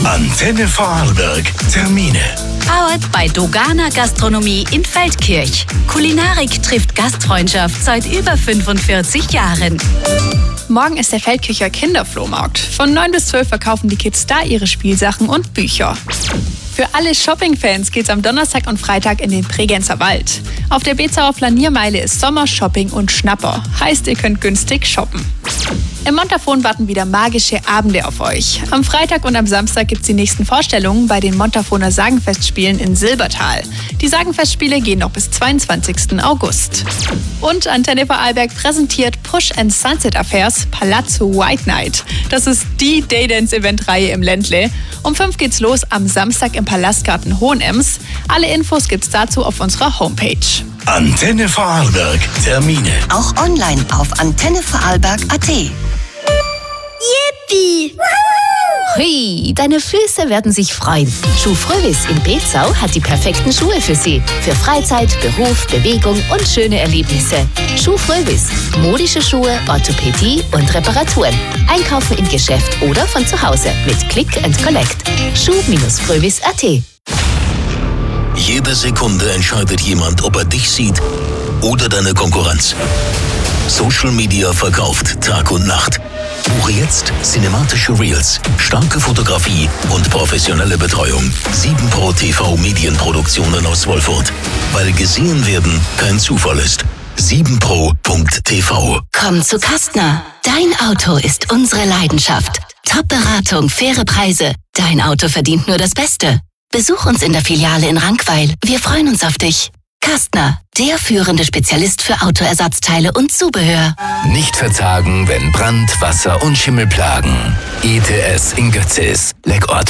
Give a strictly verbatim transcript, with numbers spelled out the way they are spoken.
Antenne Vorarlberg. Termine. Powered bei Dogana Gastronomie in Feldkirch. Kulinarik trifft Gastfreundschaft seit über fünfundvierzig Jahren. Morgen ist der Feldkircher Kinderflohmarkt. Von neun bis zwölf verkaufen die Kids da ihre Spielsachen und Bücher. Für alle Shopping-Fans geht's am Donnerstag und Freitag in den Bregenzer Wald. Auf der Bezauer Flaniermeile ist Sommer, Shopping und Schnapper. Heißt, ihr könnt günstig shoppen. Im Montafon warten wieder magische Abende auf euch. Am Freitag und am Samstag gibt's die nächsten Vorstellungen bei den Montafoner Sagenfestspielen in Silbertal. Die Sagenfestspiele gehen noch bis zweiundzwanzigsten August. Und Antenne Vorarlberg präsentiert Push and Sunset Affairs Palazzo White Night. Das ist die Daydance-Event-Reihe im Ländle. Um fünf geht's los am Samstag im Palastgarten Hohenems. Alle Infos gibt's dazu auf unserer Homepage. Antenne Vorarlberg. Termine. Auch online auf antenne vorarlberg punkt at. Yippie! Hui, deine Füße werden sich freuen. Schuh Frövis in Bezau hat die perfekten Schuhe für Sie. Für Freizeit, Beruf, Bewegung und schöne Erlebnisse. Schuh Frövis. Modische Schuhe, Orthopädie und Reparaturen. Einkaufen im Geschäft oder von zu Hause mit Click and Collect. Schuh-Frövis punkt at. Jede Sekunde entscheidet jemand, ob er dich sieht oder deine Konkurrenz. Social Media verkauft Tag und Nacht. Buche jetzt cinematische Reels, starke Fotografie und professionelle Betreuung. sieben Pro T V Medienproduktionen aus Wolfurt. Weil gesehen werden kein Zufall ist. sieben pro punkt t v. Komm zu Kastner. Dein Auto ist unsere Leidenschaft. Top-Beratung, faire Preise. Dein Auto verdient nur das Beste. Besuch uns in der Filiale in Rankweil. Wir freuen uns auf dich. Kastner, der führende Spezialist für Autoersatzteile und Zubehör. Nicht verzagen, wenn Brand, Wasser und Schimmel plagen. E T S in Götzis. Leckort.